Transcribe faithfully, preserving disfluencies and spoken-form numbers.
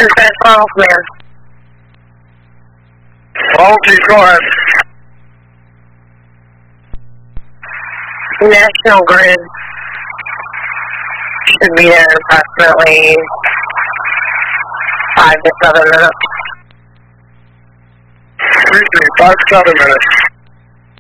Dispatch call, ma'am. Okay, go ahead. National Grid should be there in approximately five to seven minutes. Excuse me, five to seven minutes.